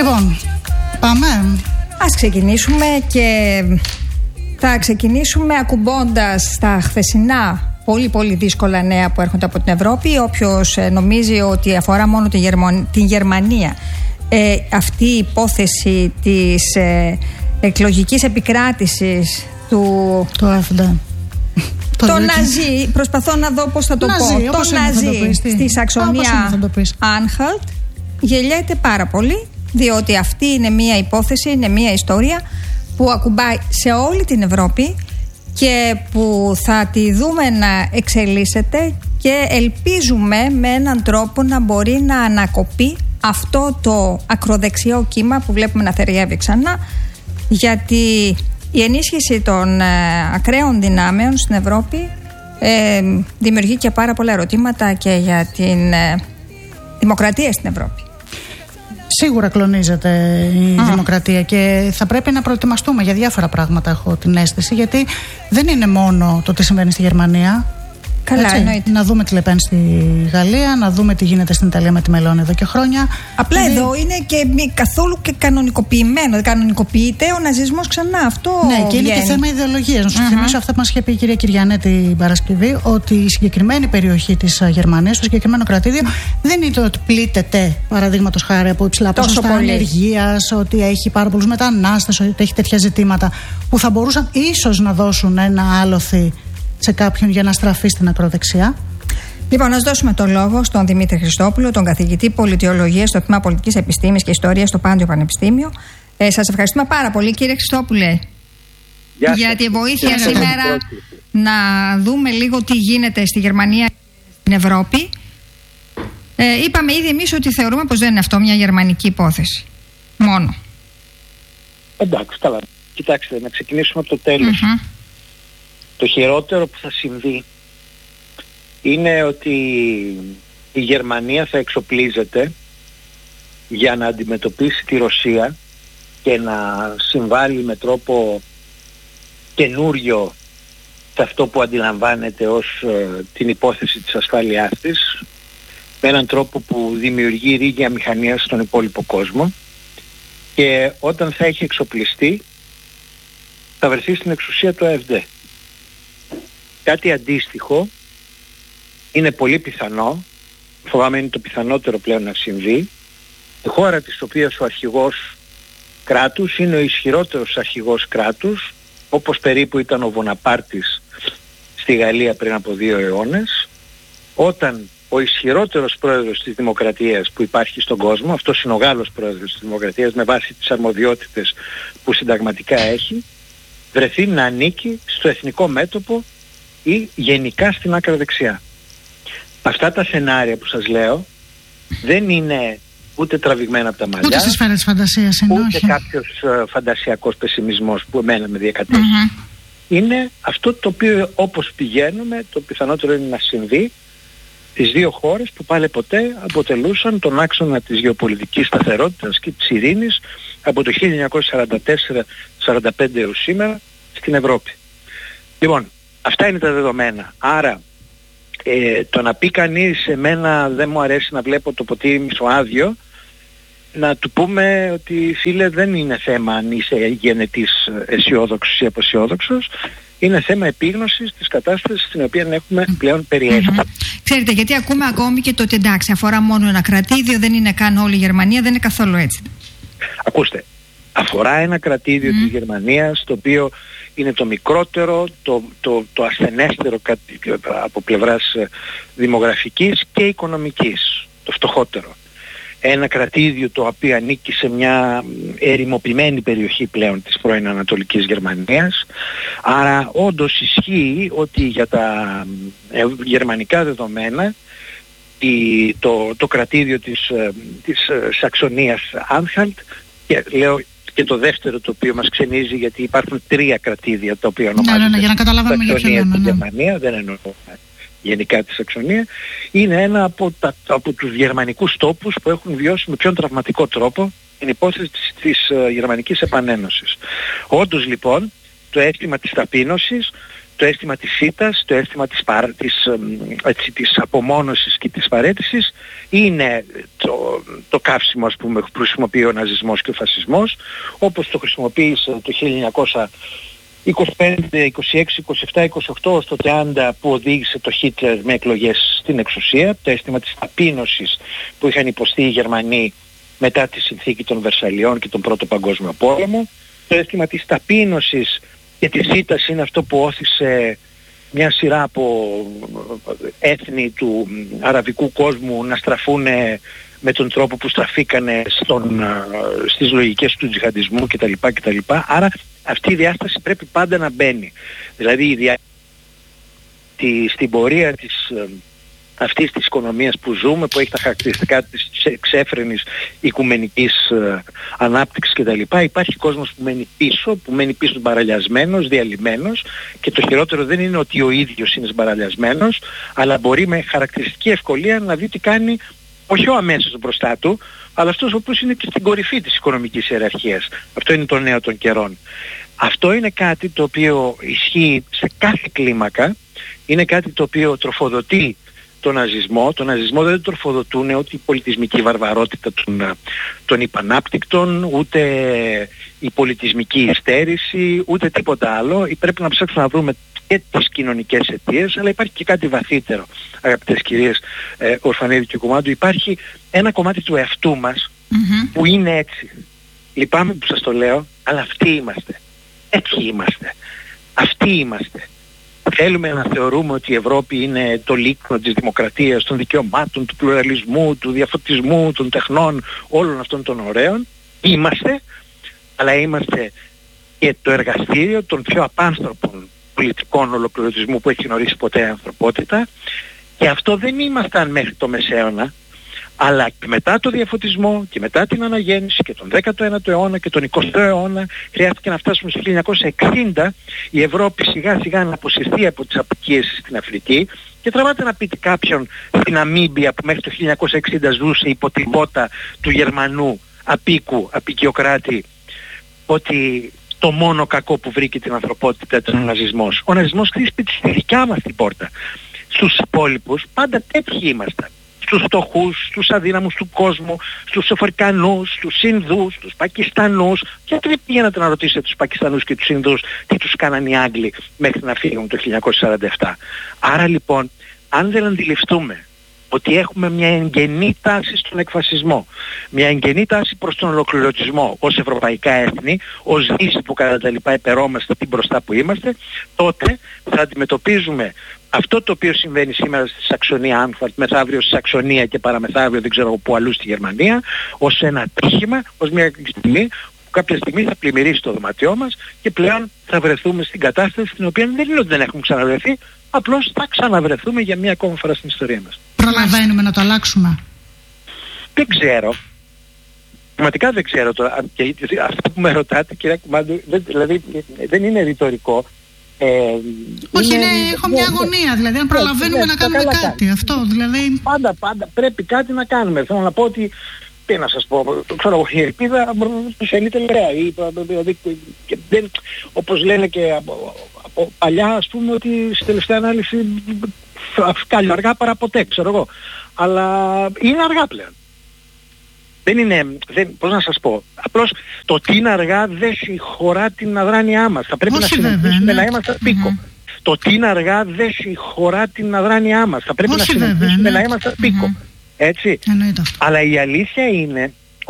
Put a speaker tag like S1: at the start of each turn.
S1: Λοιπόν, πάμε.
S2: Ας ξεκινήσουμε και θα ξεκινήσουμε ακουμπώντας τα χθεσινά πολύ δύσκολα νέα που έρχονται από την Ευρώπη. Όποιος νομίζει ότι αφορά μόνο την Γερμανία αυτή η υπόθεση της εκλογικής επικράτησης του
S1: AfD.
S2: Το Ναζί, προσπαθώ να δω πώς θα το πω. Το Ναζί στη Σαξονία Άνχαλτ γελιέται πάρα πολύ, διότι αυτή είναι μία υπόθεση, είναι μία ιστορία που ακουμπάει σε όλη την Ευρώπη και που θα τη δούμε να εξελίσσεται και ελπίζουμε με έναν τρόπο να μπορεί να ανακοπεί αυτό το ακροδεξιό κύμα που βλέπουμε να θεριεύει ξανά, γιατί η ενίσχυση των ακραίων δυνάμεων στην Ευρώπη δημιουργεί και πάρα πολλά ερωτήματα και για την δημοκρατία στην Ευρώπη.
S1: Σίγουρα κλονίζεται η δημοκρατία και θα πρέπει να προετοιμαστούμε για διάφορα πράγματα, έχω την αίσθηση, γιατί δεν είναι μόνο το τι συμβαίνει στη Γερμανία.
S2: Καλά, εννοείται.
S1: Να δούμε τη Λεπέν στη Γαλλία, να δούμε τι γίνεται στην Ιταλία με τη Μελώνη εδώ και χρόνια.
S2: Απλά εδώ είναι και καθόλου και κανονικοποιημένο. Κανονικοποιείται ο ναζισμός ξανά. Αυτό
S1: ναι, και είναι και θέμα ιδεολογίας. Να σου θυμίσω αυτά που μας είχε πει η κυρία Κυριανέτη την Παρασκευή, ότι η συγκεκριμένη περιοχή της Γερμανίας, το συγκεκριμένο κρατήδιο, δεν είναι ότι πλήττεται, παραδείγματος χάρη, από υψηλά ποσοστά ανεργίας, ότι έχει πάρα πολλούς μετανάστες, ότι έχει τέτοια ζητήματα που θα μπορούσαν ίσως να δώσουν ένα άλοθη σε κάποιον για να στραφεί στην ακροδεξιά.
S2: Λοιπόν, να δώσουμε το λόγο στον Δημήτρη Χριστόπουλο, τον καθηγητή πολιτιολογίας στο Τμήμα Πολιτικής Επιστήμης και Ιστορίας στο Πάντιο Πανεπιστήμιο. Σας ευχαριστούμε πάρα πολύ, κύριε Χριστόπουλε, για τη βοήθεια σήμερα να δούμε λίγο τι γίνεται στη Γερμανία και στην Ευρώπη. Είπαμε ήδη εμείς ότι θεωρούμε πως δεν είναι αυτό μια γερμανική υπόθεση. Μόνο.
S3: Εντάξει, καλά. Κοιτάξτε, να ξεκινήσουμε από το τέλος. Το χειρότερο που θα συμβεί είναι ότι η Γερμανία θα εξοπλίζεται για να αντιμετωπίσει τη Ρωσία και να συμβάλλει με τρόπο καινούριο σε αυτό που αντιλαμβάνεται ως την υπόθεση της ασφάλειάς της, με έναν τρόπο που δημιουργεί ρίγια μηχανία στον υπόλοιπο κόσμο, και όταν θα έχει εξοπλιστεί θα βρεθεί στην εξουσία το AfD. Κάτι αντίστοιχο είναι πολύ πιθανό, φοβάμαι είναι το πιθανότερο πλέον να συμβεί, η χώρα της οποίας ο αρχηγός κράτους είναι ο ισχυρότερος αρχηγός κράτους, όπως περίπου ήταν ο Βοναπάρτης στη Γαλλία πριν από 2 αιώνες, όταν ο ισχυρότερος πρόεδρος της δημοκρατίας που υπάρχει στον κόσμο, αυτός είναι ο Γάλλος πρόεδρος της δημοκρατίας με βάση τις αρμοδιότητες που συνταγματικά έχει, βρεθεί να ανήκει στο εθνικό μέτωπο ή γενικά στην άκρα δεξιά. Αυτά τα σενάρια που σας λέω δεν είναι ούτε τραβηγμένα από τα μαλλιά,
S1: ούτε στη σφαίρα της φαντασίας είναι,
S3: ούτε κάποιος φαντασιακός πεσημισμός που εμένα με διακατέχει. Είναι αυτό το οποίο, όπως πηγαίνουμε, το πιθανότερο είναι να συμβεί στις δύο χώρες που πάλι ποτέ αποτελούσαν τον άξονα της γεωπολιτικής σταθερότητας και της ειρήνης από το 1944-45 έως σήμερα στην Ευρώπη. Λοιπόν, αυτά είναι τα δεδομένα. Άρα το να πει κανείς εμένα δεν μου αρέσει να βλέπω το ποτήρι μισοάδιο, να του πούμε ότι φίλε δεν είναι θέμα αν είσαι γενετής αισιόδοξος ή αποσιόδοξος, είναι θέμα επίγνωσης της κατάστασης στην οποία έχουμε πλέον περιέλθει.
S2: Ξέρετε, γιατί ακούμε ακόμη και το ότι εντάξει αφορά μόνο ένα κρατήδιο, δεν είναι καν όλη η Γερμανία, δεν είναι καθόλου έτσι.
S3: Ακούστε, αφορά ένα κρατήδιο της Γερμανίας, το οποίο είναι το μικρότερο, το ασθενέστερο από πλευράς δημογραφικής και οικονομικής, το φτωχότερο. Ένα κρατήδιο το οποίο ανήκει σε μια ερημοποιημένη περιοχή πλέον της πρώην Ανατολικής Γερμανίας. Άρα όντως ισχύει ότι για τα γερμανικά δεδομένα το κρατήδιο της Σαξονίας Άνχαλτ, και λέω και το δεύτερο το οποίο μας ξενίζει, γιατί υπάρχουν 3 κρατήδια τα οποία ονομάζονται Σαξονία στη Γερμανία, δεν εννοώ γενικά τη Σαξονία, είναι ένα από τους γερμανικούς τόπους που έχουν βιώσει με πιο τραυματικό τρόπο την υπόθεση της Γερμανικής Επανένωσης. Όντως λοιπόν το αίσθημα της ταπείνωσης το αίσθημα της ήττας, το αίσθημα της απομόνωσης και της παραίτησης είναι το καύσιμο, ας πούμε, που χρησιμοποιεί ο ναζισμός και ο φασισμός, όπως το χρησιμοποίησε το 1925, 26, 27, 28 στο 30 που οδήγησε το Χίτλερ με εκλογές στην εξουσία, το αίσθημα της ταπείνωσης που είχαν υποστεί οι Γερμανοί μετά τη συνθήκη των Βερσαλιών και τον Πρώτο Παγκόσμιο Πόλεμο. Το αίσθημα της ταπείνωσης και της ήττας είναι αυτό που όθησε μια σειρά από έθνη του αραβικού κόσμου να στραφούν με τον τρόπο που στραφήκανε στις λογικές του τζιχαντισμού κτλ. Άρα αυτή η διάσταση πρέπει πάντα να μπαίνει. Δηλαδή στην πορεία αυτής της οικονομίας που ζούμε, που έχει τα χαρακτηριστικά της εξέφρενης οικουμενικής ανάπτυξης κτλ. Υπάρχει κόσμος που μένει πίσω μπαραλιασμένος, διαλυμένος, και το χειρότερο δεν είναι ότι ο ίδιος είναι μπαραλιασμένος, αλλά μπορεί με χαρακτηριστική ευκολία να δει τι κάνει όχι ο αμέσως μπροστά του, αλλά αυτός ο οποίος είναι και στην κορυφή της οικονομικής ιεραρχίας. Αυτό είναι το νέο των καιρών. Αυτό είναι κάτι το οποίο ισχύει σε κάθε κλίμακα, είναι κάτι το οποίο τροφοδοτεί τον ναζισμό. Τον ναζισμό δεν τροφοδοτούν ούτε η πολιτισμική βαρβαρότητα των υπανάπτυκτων, ούτε η πολιτισμική υστέρηση, ούτε τίποτα άλλο. Πρέπει να ψάξουμε να βρούμε και τις κοινωνικές αιτίες, αλλά υπάρχει και κάτι βαθύτερο, αγαπητές κυρίες Ορφανίδη και Κουμάντου. Υπάρχει ένα κομμάτι του εαυτού μας που είναι έτσι. Λυπάμαι που σας το λέω, αλλά αυτοί είμαστε. Έτσι είμαστε. Αυτοί είμαστε. Θέλουμε να θεωρούμε ότι η Ευρώπη είναι το λίκνο της δημοκρατίας, των δικαιωμάτων, του πλουραλισμού, του διαφωτισμού, των τεχνών, όλων αυτών των ωραίων. Είμαστε, αλλά είμαστε και το εργαστήριο των πιο απάνθρωπων πολιτικών ολοκληρωτισμού που έχει γνωρίσει ποτέ η ανθρωπότητα, και αυτό δεν ήμασταν μέχρι το Μεσαίωνα, αλλά και μετά το διαφωτισμό και μετά την αναγέννηση και τον 19ο αιώνα και τον 20ο αιώνα χρειάστηκε να φτάσουμε στο 1960 η Ευρώπη σιγά σιγά να αποσυρθεί από τις αποικίες στην Αφρική. Και τραβάτε να πείτε κάποιον στην Ναμίμπια που μέχρι το 1960 ζούσε υπό την βότα του Γερμανού απικιοκράτη, ότι το μόνο κακό που βρήκε την ανθρωπότητα ήταν ο ναζισμός. Ο ναζισμός χτύπησε στη δικιά μας την πόρτα. Στους υπόλοιπους πάντα τέτοιοι ήμασταν. Στους φτωχούς, στους αδύναμους του κόσμου, στους Αφρικανούς, στους Ινδούς, στους Πακιστανούς. Γιατί δεν πηγαίνατε να ρωτήσετε τους Πακιστανούς και τους Ινδούς τι τους κάνανε οι Άγγλοι μέχρι να φύγουν το 1947. Άρα λοιπόν, αν δεν αντιληφθούμε ότι έχουμε μια εγγενή τάση στον εκφασισμό, μια εγγενή τάση προς τον ολοκληρωτισμό ως ευρωπαϊκά έθνη, ως Δύση που κατά τα λοιπά υπερώμαστε την μπροστά που είμαστε, τότε θα αντιμετωπίζουμε αυτό το οποίο συμβαίνει σήμερα στη Σαξονία Άνχαλτ, μεθαύριο στη Σαξονία και παραμεθαύριο δεν ξέρω πού αλλού στη Γερμανία, ως ένα τύχημα, ως μια στιγμή που κάποια στιγμή θα πλημμυρίσει το δωμάτιό μας και πλέον θα βρεθούμε στην κατάσταση στην οποία δεν είναι ότι δεν έχουμε ξαναβρεθεί, απλώς θα ξαναβρεθούμε για μία ακόμα φορά στην ιστορία μας.
S1: Προλαβαίνουμε να το αλλάξουμε?
S3: Δεν ξέρω. Πραγματικά δεν ξέρω τώρα. Και αυτό που με ρωτάτε, κυρία Κουμάντου, δηλαδή δεν είναι ρητορικό.
S1: Όχι, έχω μια αγωνία, δηλαδή αν προλαβαίνουμε να κάνουμε κάτι. Αυτό δηλαδή.
S3: Πάντα πρέπει κάτι να κάνουμε. Θέλω να πω ότι, τι να σας πω, ξέρω εγώ, η ελπίδα τους ελείται λερέα. Δηλαδή, όπως λένε και από παλιά, ας πούμε, ότι στη τελευταία ανάλυση καλό αργά παρά ποτέ, ξέρω εγώ. Αλλά είναι αργά πλέον. Δεν είναι, πώς να σας πω, απλώς το τι είναι αργά δεν συγχωρά την αδράνειά μας. Θα πρέπει να συνεχίσουμε να είμαστε πίκο. Το τι είναι αργά δεν συγχωρά την αδράνειά μας. Θα πρέπει να συνεχίσουμε να είμαστε πίκο. Έτσι. Αλλά η αλήθεια είναι